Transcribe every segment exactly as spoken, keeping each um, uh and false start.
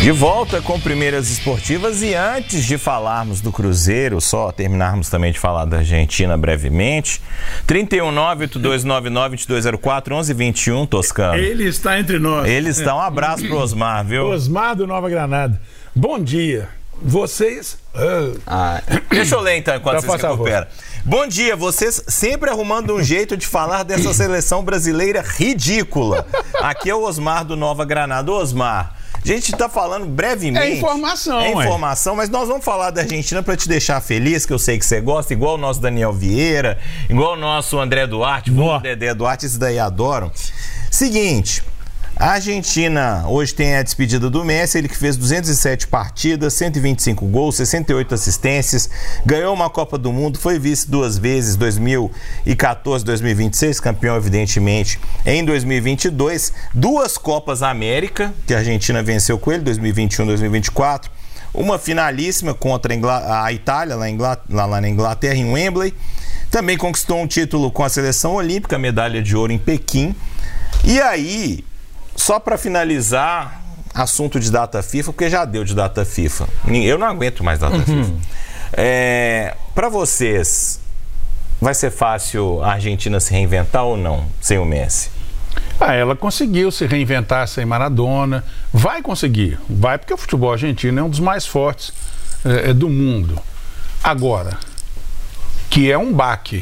De volta com Primeiras Esportivas, e antes de falarmos do Cruzeiro, só terminarmos também de falar da Argentina brevemente. trinta e um, nove oito dois nove nove, dois dois zero quatro, onze vinte e um, Toscano. Ele está entre nós. Ele está, um abraço pro Osmar, viu? Osmar do Nova Granada. Bom dia. Vocês... Ah, deixa eu ler então enquanto vocês se recuperam. Bom dia, vocês sempre arrumando um jeito de falar dessa seleção brasileira ridícula. Aqui é o Osmar do Nova Granada. Osmar, a gente está falando brevemente. É informação, É informação, ué. Mas nós vamos falar da Argentina para te deixar feliz, que eu sei que você gosta, igual o nosso Daniel Vieira, igual o nosso André Duarte, o Dedé Duarte, esses daí adoram. Seguinte, a Argentina hoje tem a despedida do Messi, ele que fez duzentas e sete partidas, cento e vinte e cinco gols, sessenta e oito assistências, ganhou uma Copa do Mundo, foi vice duas vezes, dois mil e quatorze, dois mil e vinte e seis, campeão evidentemente em dois mil e vinte e dois, duas Copas América, que a Argentina venceu com ele, dois mil e vinte e um, dois mil e vinte e quatro, uma finalíssima contra a Itália, lá, Ingl... lá na Inglaterra, em Wembley, também conquistou um título com a seleção olímpica, medalha de ouro em Pequim, e aí... Só para finalizar, assunto de data FIFA, porque já deu de data FIFA. Eu não aguento mais data uhum. FIFA. É, para vocês, vai ser fácil a Argentina se reinventar ou não, sem o Messi? Ah, ela conseguiu se reinventar sem Maradona. Vai conseguir. Vai, porque o futebol argentino é um dos mais fortes é, do mundo. Agora, que é um baque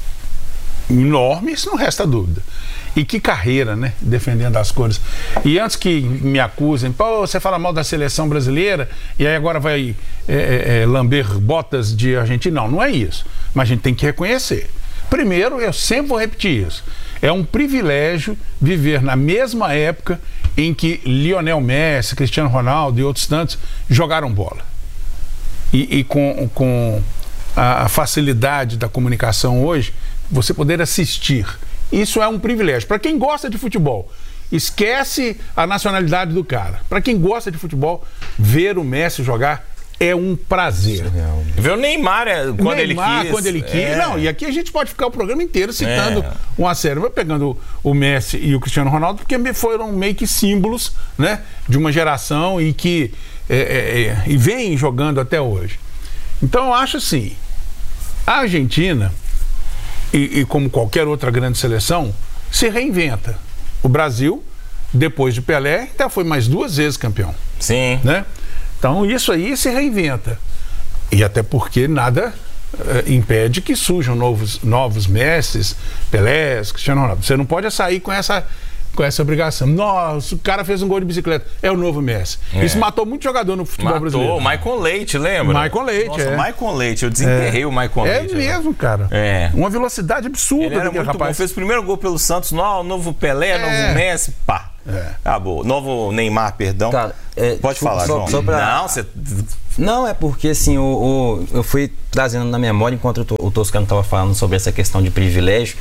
enorme, isso não resta dúvida. E que carreira, né? Defendendo as cores. E antes que me acusem, pô, você fala mal da seleção brasileira e aí agora vai é, é, lamber botas de Argentina. Não, não é isso. Mas a gente tem que reconhecer. Primeiro, eu sempre vou repetir isso. É um privilégio viver na mesma época em que Lionel Messi, Cristiano Ronaldo e outros tantos jogaram bola. E, e com, com a facilidade da comunicação hoje, você poder assistir. Isso é um privilégio. Para quem gosta de futebol, esquece a nacionalidade do cara. Para quem gosta de futebol, ver o Messi jogar é um prazer. Ver o Neymar quando Neymar, ele quis. quando ele quis. É. Não, e aqui a gente pode ficar o programa inteiro citando é. uma série. Vai pegando o Messi e o Cristiano Ronaldo, porque foram meio que símbolos, né, de uma geração e que é, é, é, e vem jogando até hoje. Então eu acho assim, a Argentina... E, e como qualquer outra grande seleção, se reinventa. O Brasil, depois de Pelé, até foi mais duas vezes campeão. Sim. Né? Então isso aí se reinventa. E até porque nada eh, impede que surjam novos, novos Messis, Pelés, Cristiano Ronaldo. Você não pode sair com essa... com essa obrigação. Nossa, o cara fez um gol de bicicleta. É o novo Messi. É. Isso matou muito jogador no futebol matou. brasileiro. Maicon Leite, lembra? Maicon Leite, Nossa, é. Maicon Leite, eu desenterrei é. o Maicon Leite. É mesmo, cara. É. Uma velocidade absurda. Ele era muito rapaz. bom. Fez o primeiro gol pelo Santos, no, novo Pelé, é. novo Messi, pá. É. Acabou. Novo Neymar, perdão. Cara, é, Pode falar, só, João. Só pra... Não, você... Não, é porque assim, o, o, eu fui trazendo na memória, enquanto o Toscano estava falando sobre essa questão de privilégio.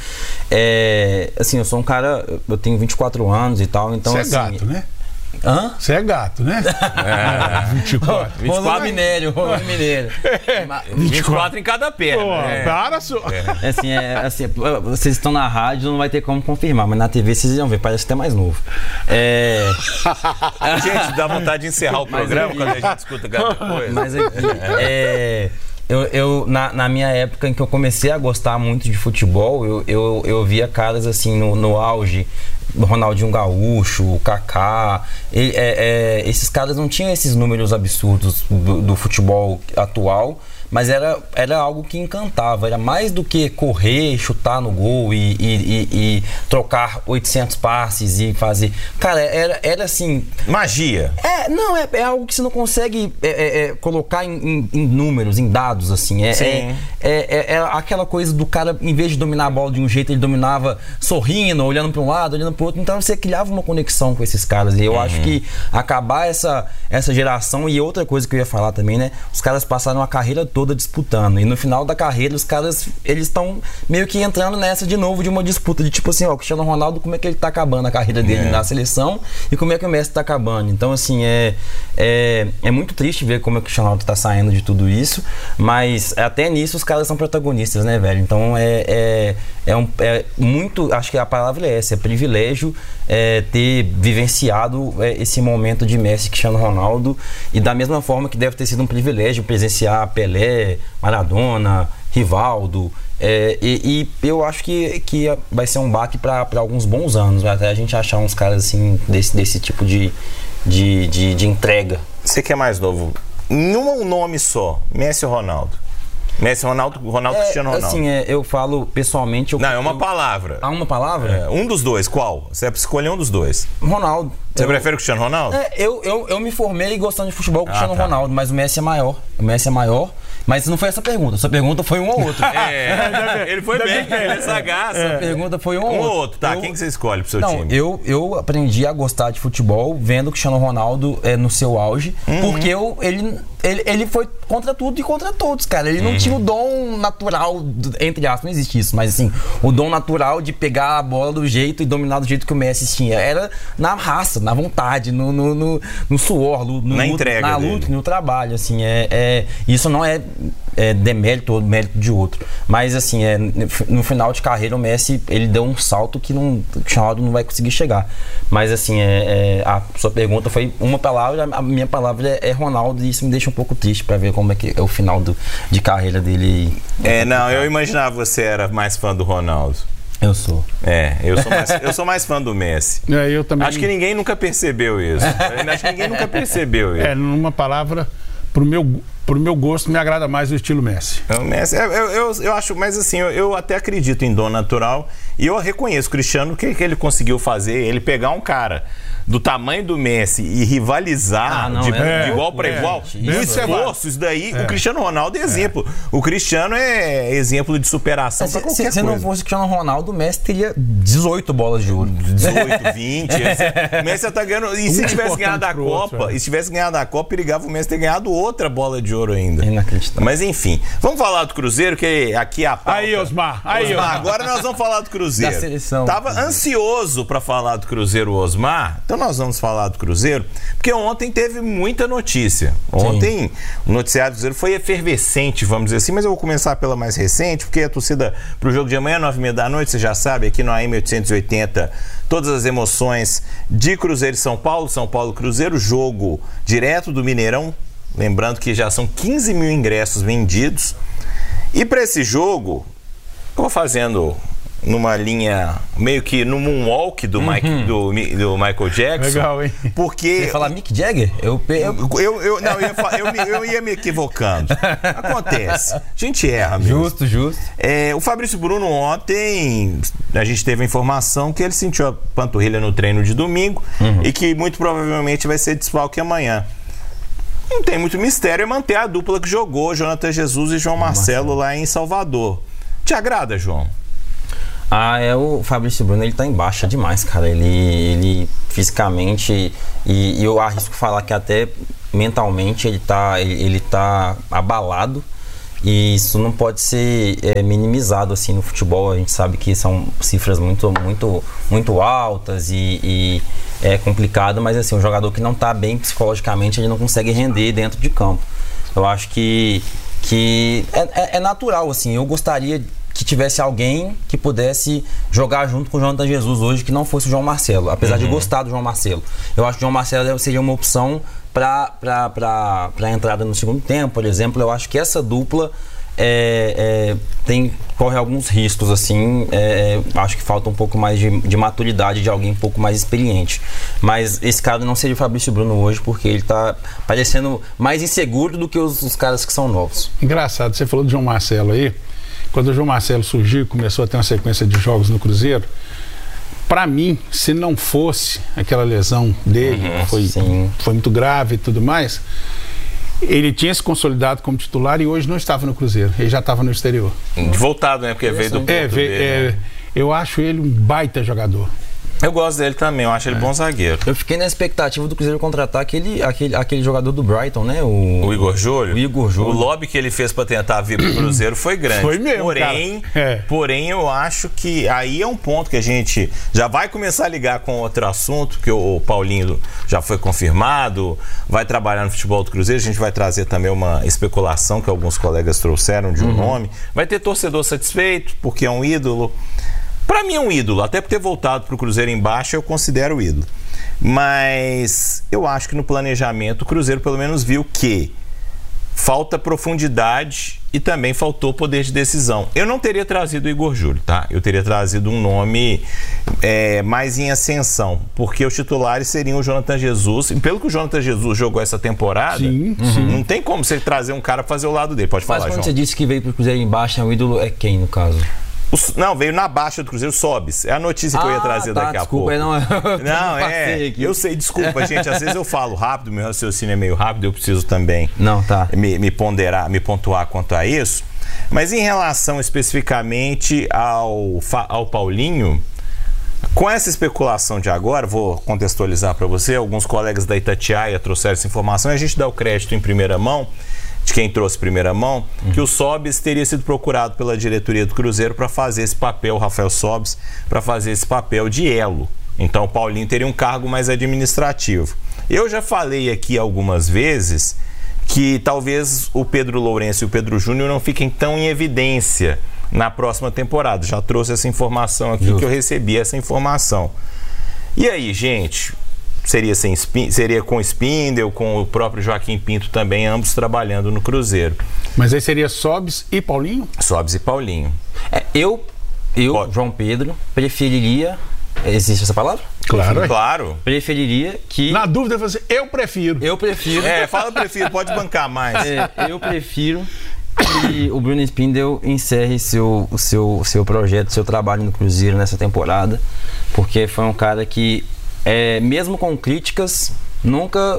É, assim, eu sou um cara, eu tenho vinte e quatro anos e tal, então Você é assim... gato, né? Hã? Você é gato, né? É. vinte e quatro. vinte e quatro minério, minério. É. vinte e quatro em cada perna. Pô, é. Para só. É. Assim, é, assim, vocês estão na rádio, não vai ter como confirmar, mas na T V vocês iam ver, parece até mais novo. É... Gente, dá vontade de encerrar o programa mas, quando a gente escuta cada coisa. Mas aqui, é... Eu, eu na, na minha época em que eu comecei a gostar muito de futebol, eu, eu, eu via caras assim no, no auge, Ronaldinho Gaúcho, o Kaká, e, é, é, esses caras não tinham esses números absurdos do, do futebol atual, mas era, era algo que encantava, era mais do que correr, chutar no gol e, e, e, e trocar oitocentos passes e fazer... Cara, era, era assim... Magia. É, não, é, é algo que você não consegue é, é, é, colocar em, em, em números, em dados, assim. É, é, é, é, é aquela coisa do cara, em vez de dominar a bola de um jeito, ele dominava sorrindo, olhando para um lado, olhando para o outro. Então você criava uma conexão com esses caras. E eu uhum. acho que acabar essa, essa geração... E outra coisa que eu ia falar também, né? Os caras passaram a carreira toda disputando. E no final da carreira, os caras, eles estão meio que entrando nessa de novo de uma disputa, de tipo assim, ó, o Cristiano Ronaldo, como é que ele tá acabando a carreira dele é. na seleção e como é que o Messi tá acabando. Então, assim, é, é, é muito triste ver como é que o Cristiano Ronaldo tá saindo de tudo isso, mas até nisso os caras são protagonistas, né, velho? Então, é, é, é, um, é muito, acho que a palavra é essa, é privilégio é, ter vivenciado é, esse momento de Messi e Cristiano Ronaldo, e da mesma forma que deve ter sido um privilégio presenciar Pelé, Maradona, Rivaldo, é, e, e eu acho que, que vai ser um baque para alguns bons anos, até a gente achar uns caras assim desse, desse tipo de, de, de, de entrega. Você que é mais novo, em um nome só, Messi ou Ronaldo? Messi, Ronaldo, Ronaldo, é, Cristiano Ronaldo. Assim, é, eu falo pessoalmente... Eu, Não, é uma eu, palavra. Ah, uma palavra? É, um dos dois, qual? Você escolher um dos dois. Ronaldo. Você eu, prefere o Cristiano Ronaldo? É, eu, eu, eu me formei gostando de futebol com o ah, Cristiano tá. Ronaldo, mas o Messi é maior. O Messi é maior. Mas não foi essa pergunta. Essa pergunta foi um ou outro. É, ele foi bem, ele é sagaz. Essa pergunta foi um ou um outro. ou outro. Tá, eu, quem que você escolhe pro seu não, time? Eu, eu aprendi a gostar de futebol vendo o Cristiano Ronaldo é, no seu auge, uhum. porque eu, ele, ele, ele foi contra tudo e contra todos, cara. Ele não uhum. tinha o dom natural, entre aspas, não existe isso, mas assim, o dom natural de pegar a bola do jeito e dominar do jeito que o Messi tinha. Era na raça, na vontade, no, no, no, no suor, no, no, na entrega na dele. luta, no trabalho, assim, é, é, isso não é, é demérito ou mérito de outro, mas assim, é, no final de carreira o Messi, ele deu um salto que não, o Cristiano Ronaldo não vai conseguir chegar, mas assim, é, é, a sua pergunta foi uma palavra, a minha palavra é, é Ronaldo, e isso me deixa um pouco triste para ver como é que é o final do, de carreira dele. É, não, eu imaginava que você era mais fã do Ronaldo. Eu sou. É, eu sou mais, eu sou mais fã do Messi. É, eu também. Acho que ninguém nunca percebeu isso. Acho que ninguém nunca percebeu isso. É, numa palavra, pro meu, pro meu gosto, me agrada mais o estilo Messi. O Messi, eu, eu, eu acho, mas assim, eu, eu até acredito em dom natural, e eu reconheço o Cristiano que, que ele conseguiu fazer, ele pegar um cara do tamanho do Messi e rivalizar ah, não, de, é, de igual para é, igual, é, no esforço, isso daí, é. o Cristiano Ronaldo é exemplo. É. O Cristiano é exemplo de superação para qualquer coisa. Se não fosse o Cristiano Ronaldo, o Messi teria dezoito bolas de ouro. dezoito, vinte. O Messi tá ganhando. E se um tivesse ganhado a Copa, outro, é. e se tivesse ganhado a Copa, perigava o Messi ter ganhado outra bola de ouro ainda. Inacreditável. Mas enfim, vamos falar do Cruzeiro, que aqui é a pauta. Aí, Osmar. Aí, Osmar, Osmar. agora nós vamos falar do Cruzeiro. Da seleção. Tava ansioso para falar do Cruzeiro, Osmar. Então nós vamos falar do Cruzeiro, porque ontem teve muita notícia. Ontem Sim. o noticiário do Cruzeiro foi efervescente, vamos dizer assim, mas eu vou começar pela mais recente, porque a torcida pro jogo de amanhã, nove e meia da noite, você já sabe, aqui no A M oitocentos e oitenta, todas as emoções de Cruzeiro e São Paulo, São Paulo Cruzeiro, jogo direto do Mineirão, lembrando que já são quinze mil ingressos vendidos. E para esse jogo, eu vou fazendo numa linha meio que no moonwalk do, uhum. Mike, do, do Michael Jackson. Legal, hein? Porque... Você ia falar Mick Jagger? Eu, eu... eu, eu, não, eu, ia, eu, eu ia me equivocando. Acontece. A gente erra mesmo. Justo, justo. É, o Fabrício Bruno ontem, a gente teve a informação que ele sentiu a panturrilha no treino de domingo uhum. e que muito provavelmente vai ser desfalque amanhã. Não tem muito mistério, é manter a dupla que jogou, Jonathan Jesus e João Marcelo, Marcelo lá em Salvador. Te agrada, João? Ah, é, o Fabrício Bruno, ele tá em baixa demais, cara. Ele, ele fisicamente, e, e eu arrisco falar que até mentalmente ele tá, ele, ele tá abalado. E isso não pode ser é, minimizado assim no futebol. A gente sabe que são cifras muito, muito, muito altas e, e é complicado, mas assim, um jogador que não tá bem psicologicamente, ele não consegue render dentro de campo. Eu acho que, que é, é, é natural, assim. Eu gostaria que tivesse alguém que pudesse jogar junto com o Jonathan Jesus hoje, que não fosse o João Marcelo, apesar uhum. de gostar do João Marcelo. Eu acho que o João Marcelo seria uma opção para a entrada no segundo tempo, por exemplo. Eu acho que essa dupla é, é, tem, corre alguns riscos, assim. É, acho que falta um pouco mais de, de maturidade de alguém um pouco mais experiente. Mas esse cara não seria o Fabrício Bruno hoje, porque ele está parecendo mais inseguro do que os, os caras que são novos. Engraçado, você falou do João Marcelo aí. Quando o João Marcelo surgiu, começou a ter uma sequência de jogos no Cruzeiro, para mim, se não fosse aquela lesão dele, uhum, foi, foi muito grave e tudo mais, ele tinha se consolidado como titular e hoje não estava no Cruzeiro, ele já estava no exterior. Voltado, né? Porque veio do Porto é, dele, é, né? Eu acho ele um baita jogador. Eu gosto dele também, eu acho ele é. bom zagueiro. Eu fiquei na expectativa do Cruzeiro contratar aquele, aquele, aquele jogador do Brighton, né? O, o Igor Júlio? O Igor Júlio. O lobby que ele fez pra tentar vir pro Cruzeiro foi grande. Foi mesmo, porém, é. porém, eu acho que aí é um ponto que a gente já vai começar a ligar com outro assunto, que o Paulinho já foi confirmado, vai trabalhar no futebol do Cruzeiro, a gente vai trazer também uma especulação que alguns colegas trouxeram de um uhum. nome. Vai ter torcedor satisfeito, porque é um ídolo. Pra mim é um ídolo, até por ter voltado pro Cruzeiro embaixo, eu considero ídolo. Mas eu acho que no planejamento o Cruzeiro pelo menos viu que falta profundidade e também faltou poder de decisão. Eu não teria trazido o Igor Júlio, tá? Eu teria trazido um nome é, mais em ascensão, porque os titulares seriam o Jonathan Jesus. E pelo que o Jonathan Jesus jogou essa temporada, sim, uhum. sim. não tem como você trazer um cara pra fazer o lado dele. Pode Mas falar, quando João. você disse que veio pro Cruzeiro embaixo, é um ídolo, é quem no caso? O, não, veio na baixa do Cruzeiro, Sobis. É a notícia que ah, eu ia trazer tá, daqui a desculpa, pouco. Não, não é. Eu sei, desculpa, gente. Às vezes eu falo rápido, meu raciocínio é meio rápido, eu preciso também não, tá. me, me ponderar, me pontuar quanto a isso. Mas em relação especificamente ao, ao Paulinho, com essa especulação de agora, vou contextualizar para você, alguns colegas da Itatiaia trouxeram essa informação e a gente dá o crédito em primeira mão, de quem trouxe primeira mão, uhum. que o Sobis teria sido procurado pela diretoria do Cruzeiro para fazer esse papel, o Rafael Sobis, para fazer esse papel de elo. Então o Paulinho teria um cargo mais administrativo. Eu já falei aqui algumas vezes que talvez o Pedro Lourenço e o Pedro Júnior não fiquem tão em evidência na próxima temporada. Já trouxe essa informação aqui, Justo. que eu recebi essa informação. E aí, gente... Seria, sem, seria com o Spindel, com o próprio Joaquim Pinto também, ambos trabalhando no Cruzeiro. Mas aí seria Sobis e Paulinho? Sobis e Paulinho. É, eu, eu João Pedro, preferiria... Existe essa palavra? Claro. É. Claro. Preferiria que... Na dúvida, você, eu prefiro. Eu prefiro. É, fala prefiro, pode bancar mais. É, eu prefiro que o Bruno Spindel encerre seu, o seu, seu projeto, seu trabalho no Cruzeiro nessa temporada, porque foi um cara que... É, mesmo com críticas, nunca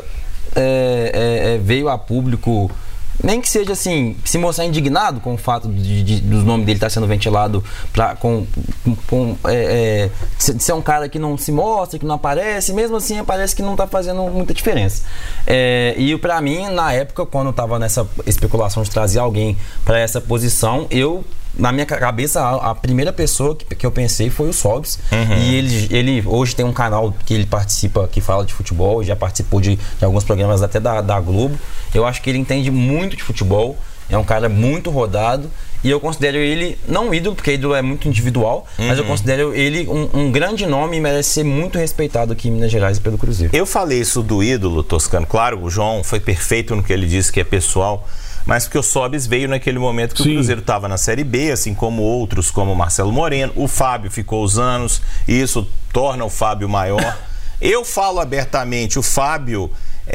é, é, é, veio a público, nem que seja assim, se mostrar indignado com o fato de, de, do nome dele estar sendo ventilado pra, com, com, é, é, de ser um cara que não se mostra, que não aparece, mesmo assim parece que não está fazendo muita diferença. É, e pra mim, na época, quando eu estava nessa especulação de trazer alguém para essa posição, eu... Na minha cabeça, a, a primeira pessoa que, que eu pensei foi o Sobis. Uhum. E ele, ele hoje tem um canal que ele participa, que fala de futebol, já participou de, de alguns programas até da, da Globo. Eu acho que ele entende muito de futebol, é um cara muito rodado. E eu considero ele, não um ídolo, porque ídolo é muito individual, uhum. mas eu considero ele um, um grande nome e merece ser muito respeitado aqui em Minas Gerais e pelo Cruzeiro. Eu falei isso do ídolo, Toscano. Claro, o João foi perfeito no que ele disse, que é pessoal. Mas porque o Sobis veio naquele momento que Sim. o Cruzeiro estava na Série B, assim como outros, como o Marcelo Moreno. O Fábio ficou os anos, e isso torna o Fábio maior. Eu falo abertamente, o Fábio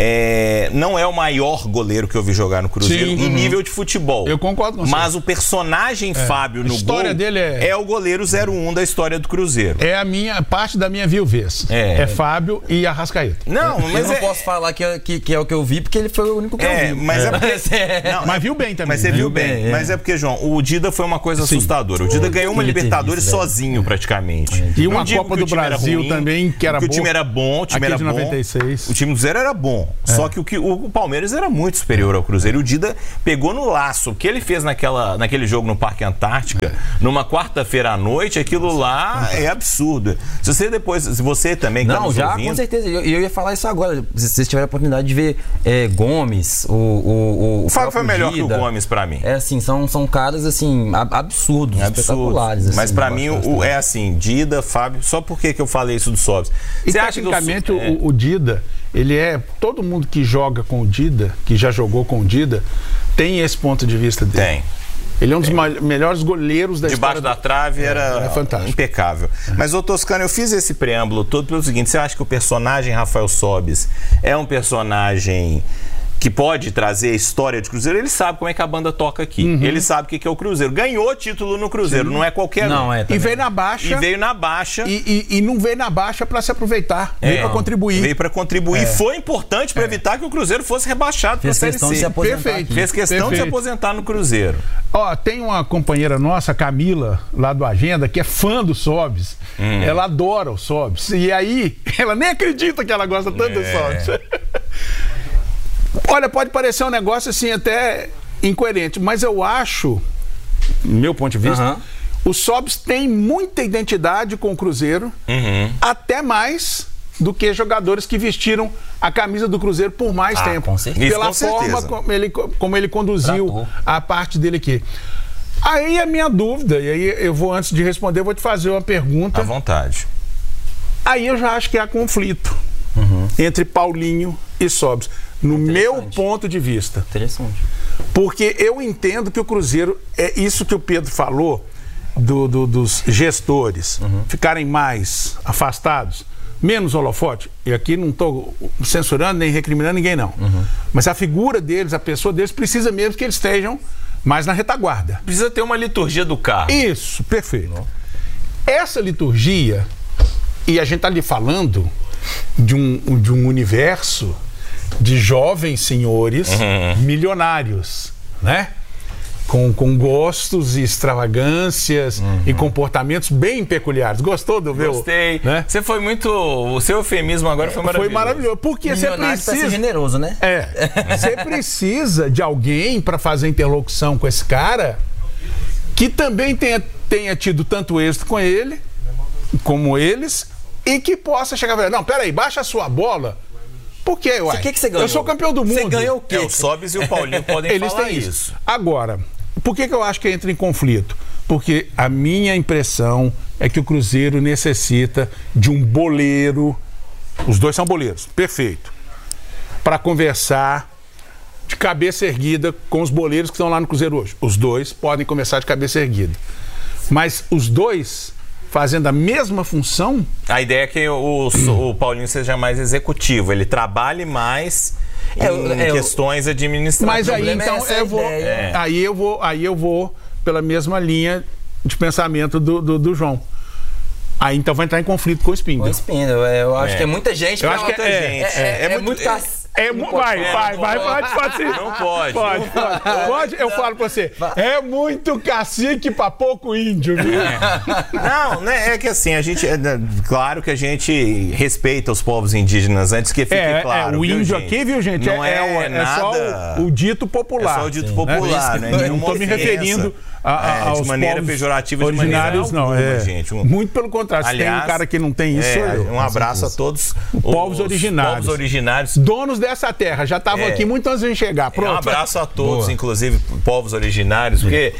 é, não é o maior goleiro que eu vi jogar no Cruzeiro Sim, em uhum. nível de futebol. Eu concordo com você. Mas o personagem é. Fábio no gol... A história dele é... é o goleiro zero um da história do Cruzeiro. É a minha, parte da minha viuvez. É, é Fábio e Arrascaeta. Não, mas eu não é... posso falar que é, que, que é o que eu vi, porque ele foi o único que é, eu vi. Mas é, é porque... Não, mas viu bem também. Mas você né? viu bem. bem é. Mas é porque, João, o Dida foi uma coisa Sim. assustadora. O Dida ganhou uma Libertadores isso, sozinho, praticamente. E uma Copa do Brasil ruim, também, que era que boa. O time era bom, o time Aqui era de bom. noventa e seis. O time do Zero era bom. É. Só que o, que o Palmeiras era muito superior ao Cruzeiro. O Dida pegou no laço. O que ele fez naquela, naquele jogo no Parque Antártica, é. numa quarta-feira à noite, aquilo lá é absurdo. Se você depois, se você também... Não, tá já, ouvindo, com certeza. E eu, eu ia falar isso agora. Se vocês tiverem a oportunidade de ver é, Gomes, o... O, o, o Fábio foi melhor Dida, que o Gomes pra mim. É assim, são, são caras assim, absurdos, Absurdo. espetaculares. Assim, Mas pra mim o, é assim, Dida, Fábio, só por que eu falei isso do Sobis? E você tecnicamente acha que o, é... o, o Dida, ele é... Todo mundo que joga com o Dida, que já jogou com o Dida, tem esse ponto de vista dele. Tem. Ele é um dos melhores goleiros da Debaixo história. Debaixo da trave era, era fantástico. Impecável. É. Mas, ô Toscano, eu fiz esse preâmbulo todo pelo seguinte: você acha que o personagem Rafael Sobis é um personagem que pode trazer a história de Cruzeiro, ele sabe como é que a banda toca aqui. Uhum. Ele sabe o que é o Cruzeiro. Ganhou título no Cruzeiro, Sim. não é qualquer não, um. É, e veio na baixa. E veio na baixa. E, e, e não veio na baixa para se aproveitar. É, veio para contribuir. Veio para contribuir. É. Foi importante para é. evitar que o Cruzeiro fosse rebaixado para a Série C. Se Perfeito. Fez questão Perfeito. de se aposentar no Cruzeiro. Ó, tem uma companheira nossa, Camila, lá do Agenda, que é fã do Sobs. Hum. Ela adora o Sobs. E aí, ela nem acredita que ela gosta tanto é. do Sobs. Olha, pode parecer um negócio assim até incoerente, mas eu acho, do meu ponto de vista, uhum. o Sobs tem muita identidade com o Cruzeiro, uhum. até mais do que jogadores que vestiram a camisa do Cruzeiro por mais ah, tempo. Com certeza. Pela Isso, com forma como ele, como ele conduziu Tratou. a parte dele aqui. Aí a minha dúvida, e aí eu vou, antes de responder, eu vou te fazer uma pergunta. À vontade. Aí eu já acho que há conflito uhum. entre Paulinho e Sobs. No meu ponto de vista. Interessante. Porque eu entendo que o Cruzeiro, é isso que o Pedro falou, do, do, dos gestores uhum. ficarem mais afastados, menos holofote. E aqui não estou censurando nem recriminando ninguém, não. Uhum. Mas a figura deles, a pessoa deles, precisa mesmo que eles estejam mais na retaguarda. Precisa ter uma liturgia do carro. Isso, perfeito. Uhum. Essa liturgia, e a gente está ali falando de um, de um universo de jovens senhores uhum. milionários, né? Com, com gostos e extravagâncias uhum. e comportamentos bem peculiares. Gostou do meu? Gostei. Né? Você foi muito... O seu eufemismo agora foi maravilhoso. Foi maravilhoso. Porque você precisa... ser generoso, né? É. Você precisa de alguém para fazer interlocução com esse cara que também tenha, tenha tido tanto êxito com ele, como eles, e que possa chegar e falar, não, peraí, baixa a sua bola. Por quê, uai? Que que você ganhou? Eu sou campeão do mundo. Você ganhou o quê? É, o Sobs e o Paulinho podem Eles falar têm isso. isso. Agora, por que que eu acho que entra em conflito? Porque a minha impressão é que o Cruzeiro necessita de um boleiro, os dois são boleiros, perfeito, para conversar de cabeça erguida com os boleiros que estão lá no Cruzeiro hoje. Os dois podem conversar de cabeça erguida. Mas os dois... fazendo a mesma função... A ideia é que o, o Paulinho seja mais executivo, ele trabalhe mais em é, é, questões administrativas. Mas aí, então, eu vou, é. aí, eu vou, aí eu vou pela mesma linha de pensamento do, do, do João. Aí, então, vai entrar em conflito com o Spindle. Com o Spindle, eu acho é. que é muita gente. Eu acho que é, gente. É, é, é, é muito... É, É, vai, é, vai, vai, pode, pode sim. Não pode. Pode, pode. pode eu falo pra você. É muito cacique pra pouco índio, viu? Não, né? É que assim, a gente. É, claro que a gente respeita os povos indígenas antes que fique é, claro. É, o viu, índio gente? aqui, viu, gente? Não é, é, é, nada... é só o, o dito popular. É só o dito sim. popular, né? Não estou me referindo a, a, é, aos de maneira povos pejorativa, originários, de maneira não. alguma, É. gente. Um... Muito pelo contrário. Aliás, se tem um cara que não tem isso, é, sou eu. Um abraço a todos os povos originários. povos originários. Donos dessa terra. Já estavam é. aqui muito antes de chegar. Pronto. É, um abraço a todos, Boa. inclusive povos originários, porque,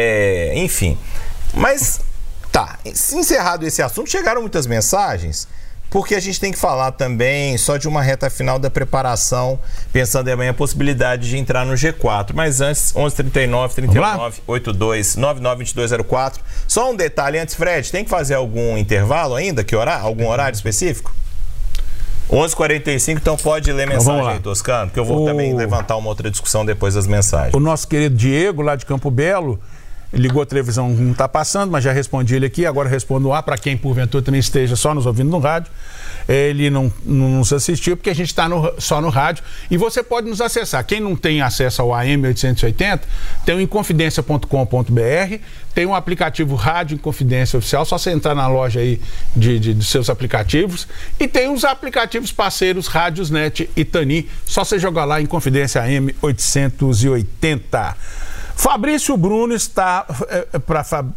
é, enfim. Mas, tá, encerrado esse assunto, chegaram muitas mensagens, porque a gente tem que falar também só de uma reta final da preparação, pensando em amanhã a possibilidade de entrar no G quatro. Mas antes, onze trinta e nove, trinta e nove, oitenta e dois, noventa e nove, vinte e dois zero quatro. Só um detalhe antes, Fred, tem que fazer algum intervalo ainda? Que horário? Algum horário específico? onze e quarenta e cinco, então pode ler mensagem aí, Toscano, que eu vou o... também levantar uma outra discussão depois das mensagens. O nosso querido Diego, lá de Campo Belo, ligou a televisão, não está passando, mas já respondi ele aqui, agora respondo lá para quem porventura também esteja só nos ouvindo no rádio. Ele não, não nos assistiu porque a gente está só no rádio e você pode nos acessar. Quem não tem acesso ao A M oitocentos e oitenta, tem o inconfidência ponto com ponto b r, tem um aplicativo Rádio Inconfidência Oficial, só você entrar na loja aí de, de, de seus aplicativos, e tem os aplicativos parceiros Rádiosnet e Tani, só você jogar lá Inconfidência A M oitocentos e oitenta. Fabrício Bruno está é, para